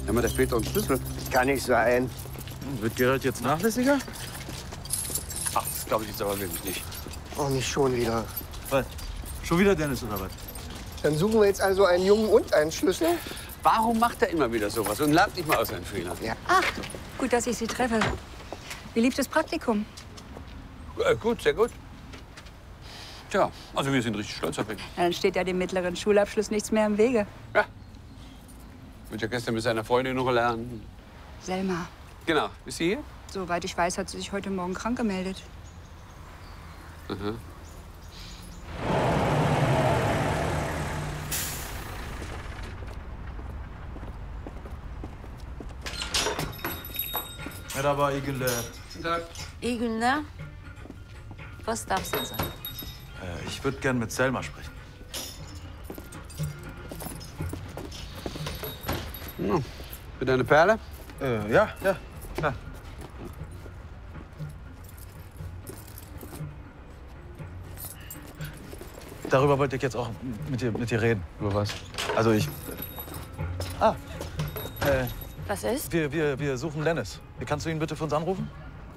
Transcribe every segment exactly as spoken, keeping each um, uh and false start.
Haben wir da später einen Schlüssel? Kann nicht sein. Wird Gerald jetzt nachlässiger? Ach, das glaube ich jetzt aber wirklich nicht. Oh, nicht schon wieder. Was? Schon wieder Dennis oder was? Dann suchen wir jetzt also einen Jungen und einen Schlüssel? Warum macht er immer wieder sowas und lernt nicht mal aus seinen Fehlern? Ja. Ach, gut, dass ich Sie treffe. Wie lief das Praktikum? Äh, gut, sehr gut. Tja, also wir sind richtig stolz auf ihn. Ja, dann steht ja dem mittleren Schulabschluss nichts mehr im Wege. Ja. Wird ja gestern mit seiner Freundin noch lernen. Selma, Genau. Ist sie hier? soweit ich weiß, hat sie sich heute Morgen krank gemeldet. Aha. Merhaba, iyi günler. Guten Tag. İyi günler. Was darf's denn sein? Äh, ich würde gern mit Selma sprechen. Hm. Mit einer Perle? Äh, ja, ja, klar. Darüber wollte ich jetzt auch mit dir, mit dir reden. Über was? Also ich... Ah, äh, Was ist? wir, wir, wir suchen Dennis. Kannst du ihn bitte für uns anrufen?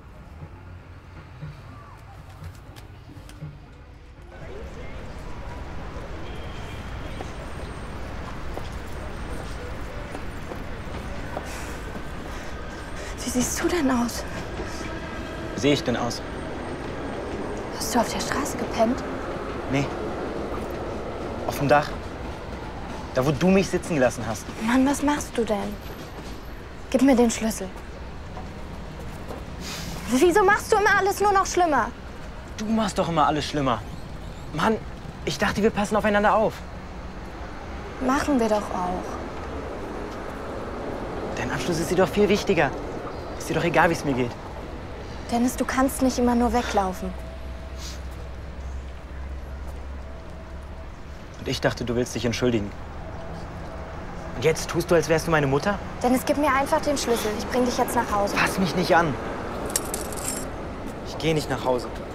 Wie siehst du denn aus? Wie sehe ich denn aus? Hast du auf der Straße gepennt? Nee. Auf dem Dach. Da, wo du mich sitzen gelassen hast. Mann, was machst du denn? Gib mir den Schlüssel. Wieso machst du immer alles nur noch schlimmer? Du machst doch immer alles schlimmer. Mann, ich dachte, wir passen aufeinander auf. Machen wir doch auch. Dein Abschluss ist dir doch viel wichtiger. Ist dir doch egal, wie es mir geht. Dennis, du kannst nicht immer nur weglaufen. Und ich dachte, du willst dich entschuldigen. Und jetzt tust du, als wärst du meine Mutter? Dennis, gib mir einfach den Schlüssel. Ich bring dich jetzt nach Hause. Fass mich nicht an. Ich gehe nicht nach Hause.